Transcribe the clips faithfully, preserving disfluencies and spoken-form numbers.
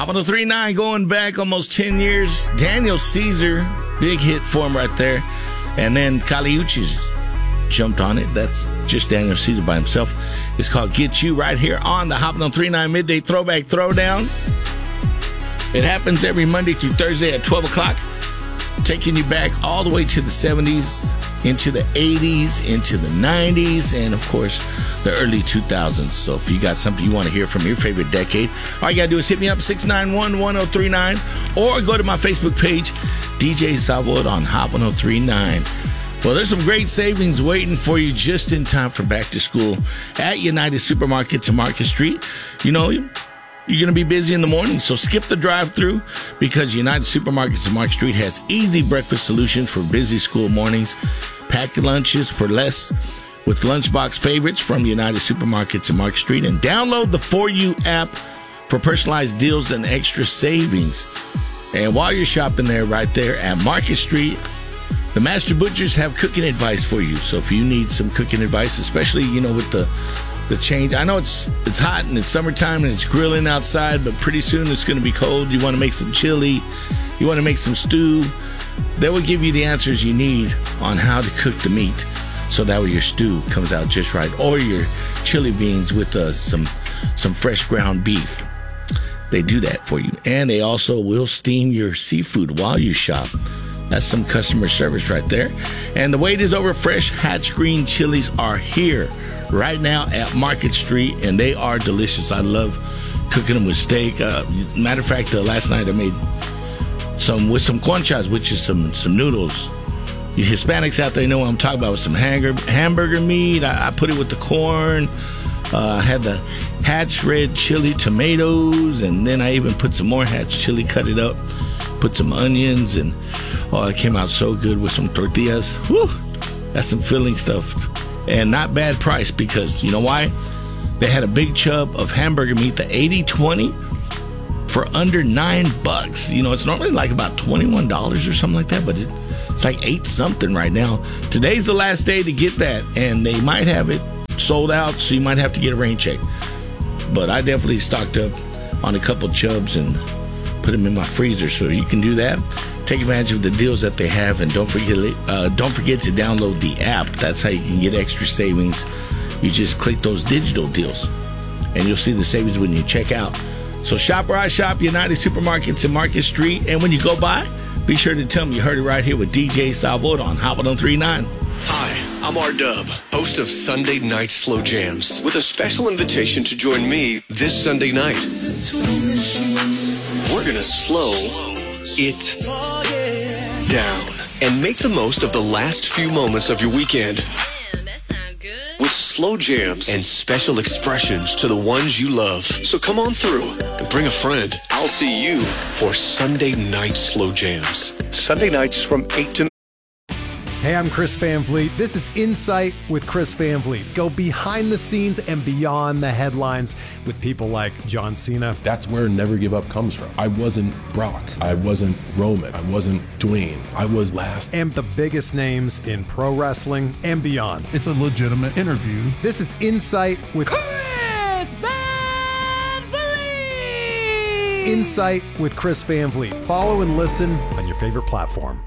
Hot one oh three point nine going back almost ten years. Daniel Caesar, big hit for him right there. And then Kali Uchis jumped on it. That's just Daniel Caesar by himself. It's called Get You right here on the Hot one oh three point nine Midday Throwback Throwdown. It happens every Monday through Thursday at twelve o'clock, taking you back all the way to the seventies, into the eighties, into the nineties, and of course, the early two thousands. So if you got something you want to hear from your favorite decade, all you got to do is hit me up, six nine one, one oh three nine, or go to my Facebook page, D J Salvoid on Hot one oh three point nine. Well, there's some great savings waiting for you just in time for back to school at United Supermarkets and Market Street. You know, you're going to be busy in the morning, so skip the drive-thru because United Supermarkets and Market Street has easy breakfast solutions for busy school mornings, packed lunches for less with lunchbox favorites from United Supermarkets and Market Street, and download the For You app for personalized deals and extra savings. And while you're shopping there, right there at Market Street, the Master Butchers have cooking advice for you. So if you need some cooking advice, especially, you know, with the the change. I know it's it's hot and it's summertime and it's grilling outside, but pretty soon it's going to be cold. You want to make some chili. You want to make some stew. They will give you the answers you need on how to cook the meat so that way your stew comes out just right. Or your chili beans with uh, some, some fresh ground beef. They do that for you. And they also will steam your seafood while you shop. That's some customer service right there. And the wait is over. Fresh Hatch green chilies are here right now at Market Street, and they are delicious. I love cooking them with steak. Uh, matter of fact, uh, last night I made some with some conchas, which is some some noodles. You Hispanics out there know what I'm talking about, with some hamburger, hamburger meat. I, I put it with the corn. Uh, I had the Hatch red chili tomatoes, and then I even put some more Hatch chili, cut it up, put some onions, and oh, it came out so good with some tortillas. Whew, that's some filling stuff. And not bad price, because you know why? They had a big chub of hamburger meat, the eighty twenty, for under nine bucks. You know, it's normally like about twenty-one dollars or something like that, but it, it's like eight something right now. Today's the last day to get that, and they might have it sold out, so you might have to get a rain check. But I definitely stocked up on a couple chubs and put them in my freezer, so you can do that. Take advantage of the deals that they have, and don't forget uh, don't forget to download the app. That's how you can get extra savings. You just click those digital deals, and you'll see the savings when you check out. So shop where I shop, United Supermarkets and Market Street. And when you go by, be sure to tell me you heard it right here with D J Salvoid on Hot one oh three point nine. Hi, I'm R-Dub, host of Sunday Night Slow Jams, with a special invitation to join me this Sunday night. We're gonna slow it down and make the most of the last few moments of your weekend. Man, that sounds good. With slow jams and special expressions to the ones you love. So come on through and bring a friend. I'll see you for Sunday Night Slow Jams. Sunday nights from eight to nine. Hey, I'm Chris Van Vliet. This is Insight with Chris Van Vliet. Go behind the scenes and beyond the headlines with people like John Cena. That's where Never Give Up comes from. I wasn't Brock. I wasn't Roman. I wasn't Dwayne. I was last. And the biggest names in pro wrestling and beyond. It's a legitimate interview. This is Insight with Chris Van Vliet. Insight with Chris Van Vliet. Follow and listen on your favorite platform.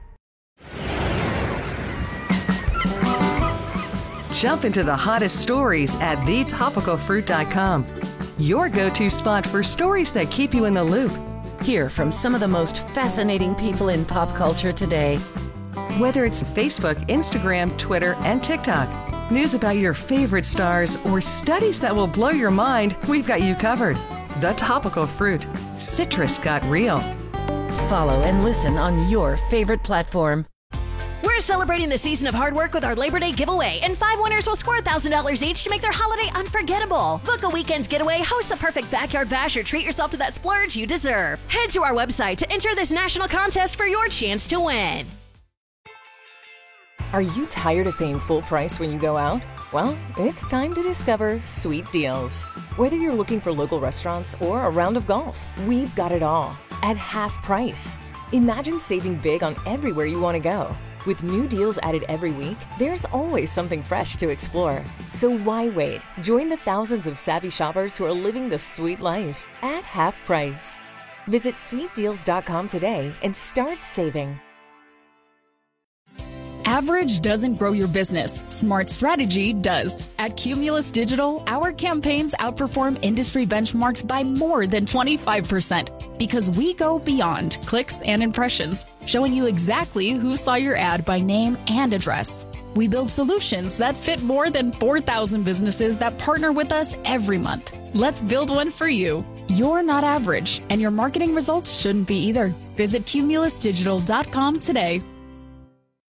Jump into the hottest stories at the topical fruit dot com. Your go-to spot for stories that keep you in the loop. Hear from some of the most fascinating people in pop culture today. Whether it's Facebook, Instagram, Twitter, and TikTok, news about your favorite stars, or studies that will blow your mind, we've got you covered. The Topical Fruit. Citrus got real. Follow and listen on your favorite platform. We're celebrating the season of hard work with our Labor Day giveaway, and five winners will score one thousand dollars each to make their holiday unforgettable. Book a weekend getaway, host the perfect backyard bash, or treat yourself to that splurge you deserve. Head to our website to enter this national contest for your chance to win. Are you tired of paying full price when you go out? Well, it's time to discover Sweet Deals. Whether you're looking for local restaurants or a round of golf, we've got it all at half price. Imagine saving big on everywhere you want to go. With new deals added every week, there's always something fresh to explore. So why wait? Join the thousands of savvy shoppers who are living the sweet life at half price. Visit sweet deals dot com today and start saving. Average doesn't grow your business. Smart strategy does. At Cumulus Digital, our campaigns outperform industry benchmarks by more than twenty-five percent because we go beyond clicks and impressions, showing you exactly who saw your ad by name and address. We build solutions that fit more than four thousand businesses that partner with us every month. Let's build one for you. You're not average, and your marketing results shouldn't be either. Visit Cumulus Digital dot com today.